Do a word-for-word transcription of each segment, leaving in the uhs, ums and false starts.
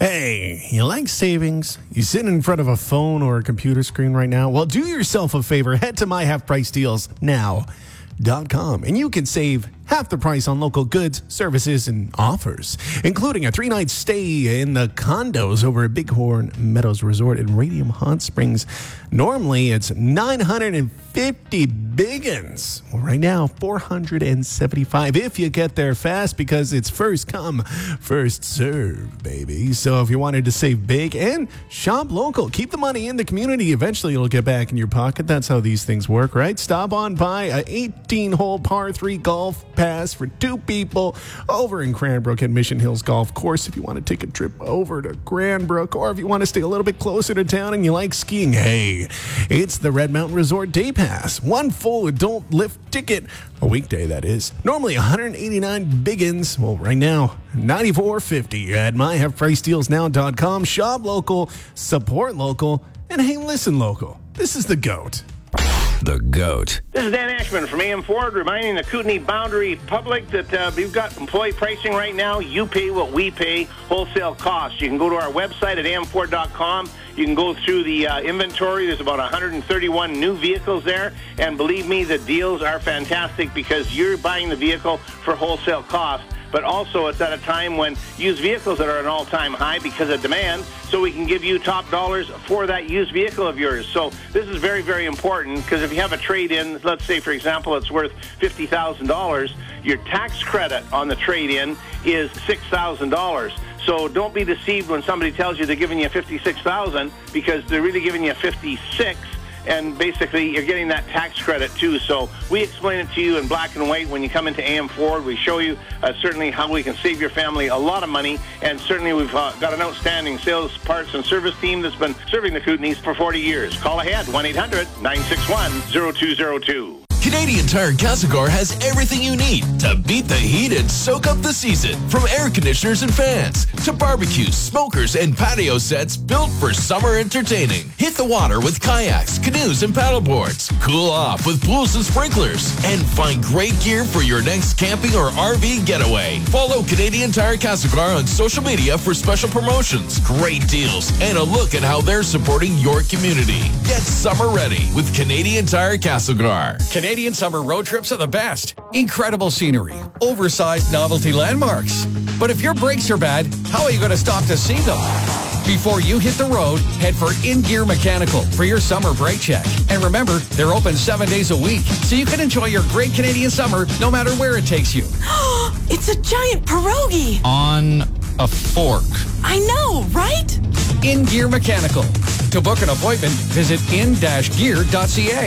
Hey, you like savings? You sitting in front of a phone or a computer screen right now? Well, do yourself a favor. Head to my half price deals now dot com and you can save half the price on local goods, services, and offers, including a three-night stay in the condos over at Bighorn Meadows Resort in Radium Hot Springs. Normally, it's nine hundred fifty biggins. Well, right now, four hundred seventy-five if you get there fast, because it's first come, first serve, baby. So if you wanted to save big and shop local, keep the money in the community. Eventually, it'll get back in your pocket. That's how these things work, right? Stop on by a eighteen-hole par three golf pass for two people over in Cranbrook at Mission Hills Golf Course. If you want to take a trip over to Cranbrook, or if you want to stay a little bit closer to town and you like skiing, hey, it's the Red Mountain Resort Day Pass. One full adult lift ticket, a weekday that is. Normally one hundred eighty-nine biggins. Well, right now, ninety-four fifty at my half price deals now dot com. Shop local, support local, and hey, listen local. This is the GOAT. The GOAT. This is Dan Ashman from A M Ford, reminding the Kootenai Boundary public that uh, we've got employee pricing right now. You pay what we pay, wholesale costs. You can go to our website at a m ford dot com. You can go through the uh, inventory. There's about one hundred thirty-one new vehicles there. And believe me, the deals are fantastic because you're buying the vehicle for wholesale cost. But also, it's at a time when used vehicles that are at an all-time high because of demand, so we can give you top dollars for that used vehicle of yours. So this is very, very important, because if you have a trade-in, let's say, for example, it's worth fifty thousand dollars, your tax credit on the trade-in is six thousand dollars. So don't be deceived when somebody tells you they're giving you fifty-six thousand dollars, because they're really giving you fifty-six thousand dollars. And basically, you're getting that tax credit, too. So we explain it to you in black and white when you come into A M Ford. We show you uh, certainly how we can save your family a lot of money. And certainly, we've uh, got an outstanding sales, parts, and service team that's been serving the Kootenays for forty years. Call ahead, one eight hundred nine six one zero two zero two. Canadian Tire Castlegar has everything you need to beat the heat and soak up the season. From air conditioners and fans to barbecues, smokers, and patio sets built for summer entertaining. Hit the water with kayaks, canoes, and paddleboards. Cool off with pools and sprinklers. And find great gear for your next camping or R V getaway. Follow Canadian Tire Castlegar on social media for special promotions, great deals, and a look at how they're supporting your community. Get summer ready with Canadian Tire Castlegar. Canadian summer road trips are the best. Incredible scenery, oversized novelty landmarks. But if your brakes are bad, how are you going to stop to see them? Before you hit the road, head for In Gear Mechanical for your summer brake check. And remember, they're open seven days a week, so you can enjoy your great Canadian summer no matter where it takes you. It's a giant pierogi. On a fork. I know, right? In Gear Mechanical. To book an appointment, visit in dash gear dot c a.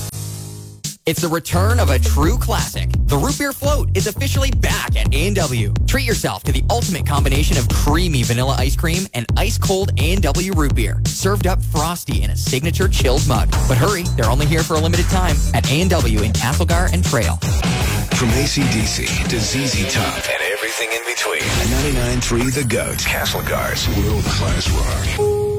It's the return of a true classic. The Root Beer Float is officially back at A and W. Treat yourself to the ultimate combination of creamy vanilla ice cream and ice-cold A and W root beer, served up frosty in a signature chilled mug. But hurry, they're only here for a limited time at A and W in Castlegar and Trail. From A C D C to Z Z Top and everything in between. ninety-nine point three The GOAT. Castlegar's world-class rock.